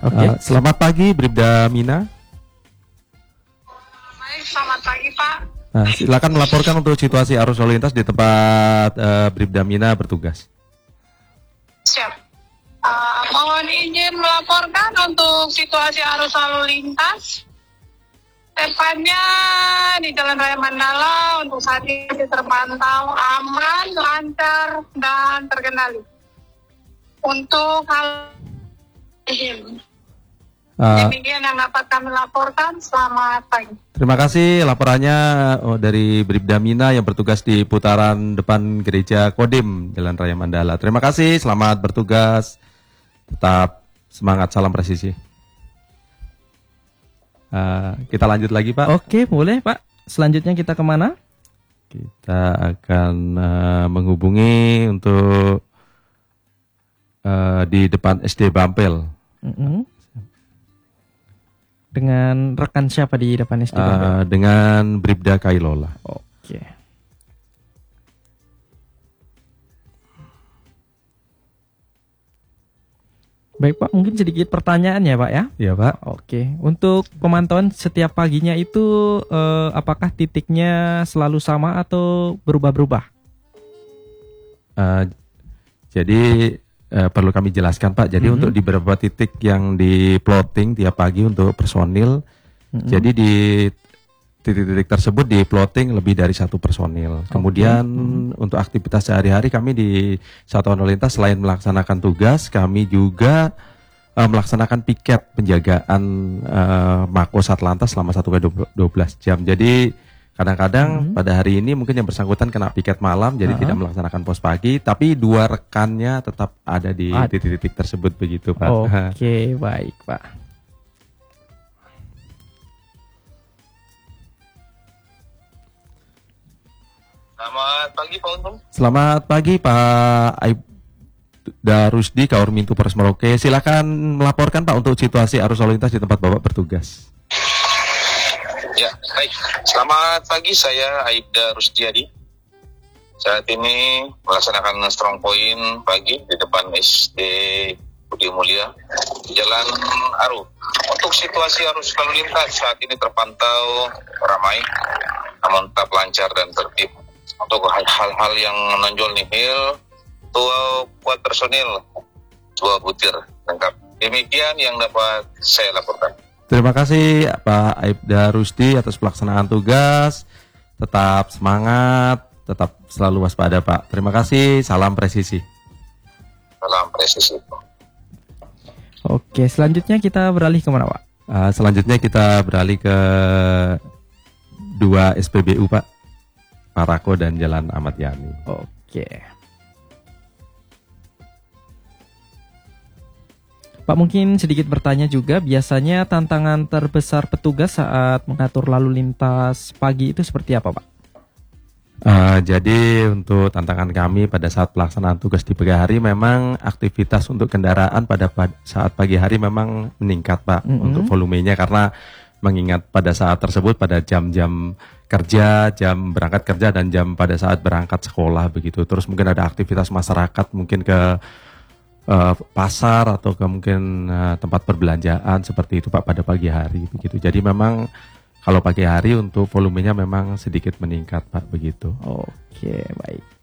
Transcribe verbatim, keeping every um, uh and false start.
Oke. Okay. Uh, selamat pagi, Bribda Mina. Baik, selamat pagi Pak. Nah, silakan melaporkan untuk situasi arus lalu lintas di tempat uh, Bribda Mina bertugas. Siap. Uh, mohon izin melaporkan untuk situasi arus lalu lintas. Tepatnya di Jalan Raya Mandala untuk saat ini terpantau aman, lancar, dan terkendali. Untuk hal izin. Uh, Demikian yang dapat kami laporkan. Selamat pagi. Terima kasih laporannya oh, dari Bribda Mina yang bertugas di putaran depan Gereja Kodim Jalan Raya Mandala. Terima kasih, selamat bertugas. Tetap semangat, salam presisi. Uh, kita lanjut lagi Pak. Oke, boleh Pak. Selanjutnya kita kemana? Kita akan uh, menghubungi untuk uh, di depan S D Bampel. Mm-hmm. Dengan rekan siapa di depan S D Bampel? Uh, dengan Bribda Kailola. Oke. Baik Pak, mungkin sedikit pertanyaan ya Pak ya? Iya Pak. Oke, untuk pemantauan setiap paginya itu eh, apakah titiknya selalu sama atau berubah-berubah? Uh, jadi uh, perlu kami jelaskan Pak. Jadi mm-hmm. untuk di beberapa titik yang di plotting tiap pagi untuk personil, mm-hmm. jadi di titik-titik tersebut di plotting lebih dari satu personil. Kemudian okay. untuk aktivitas sehari-hari kami di Satuan Lalu Lintas selain melaksanakan tugas, kami juga uh, melaksanakan piket penjagaan uh, Mako Satlantas selama satu kali dua belas jam. Jadi kadang-kadang mm-hmm. pada hari ini mungkin yang bersangkutan kena piket malam, jadi uh-huh. tidak melaksanakan pos pagi, tapi dua rekannya tetap ada di Ad. titik-titik tersebut begitu Pak. Oke, okay, baik Pak. Selamat pagi Pak Untung. Selamat pagi Pak Aibda Rusdi, Kaur Mintu Polres Merauke. Silakan melaporkan Pak untuk situasi arus lalu lintas di tempat Bapak bertugas. Ya, baik. Selamat pagi, saya Aibda Rusdiadi. Saat ini melaksanakan strong point pagi di depan S D Budi Mulia, Jalan Aru. Untuk situasi arus lalu lintas saat ini terpantau ramai, namun tetap lancar dan tertib. Untuk hal-hal yang menonjol nihil, tua kuat personil, dua butir lengkap. Demikian yang dapat saya laporkan. Terima kasih Pak Aibda Rusdi atas pelaksanaan tugas. Tetap semangat, tetap selalu waspada Pak. Terima kasih, salam presisi. Salam presisi. Oke, selanjutnya kita beralih kemana Pak? Uh, selanjutnya kita beralih ke dua S P B U Pak. Parako dan Jalan Ahmad Yani. Oke. Pak, mungkin sedikit bertanya juga, biasanya tantangan terbesar petugas saat mengatur lalu lintas pagi itu seperti apa Pak? Uh, jadi untuk tantangan kami pada saat pelaksanaan tugas di pagi hari, memang aktivitas untuk kendaraan pada saat pagi hari memang meningkat Pak, mm-hmm. untuk volumenya, karena mengingat pada saat tersebut pada jam-jam kerja, jam berangkat kerja dan jam pada saat berangkat sekolah begitu. Terus mungkin ada aktivitas masyarakat mungkin ke uh, pasar atau ke mungkin uh, tempat perbelanjaan seperti itu Pak pada pagi hari begitu. Jadi memang kalau pagi hari untuk volumenya memang sedikit meningkat Pak begitu. Oke, baik.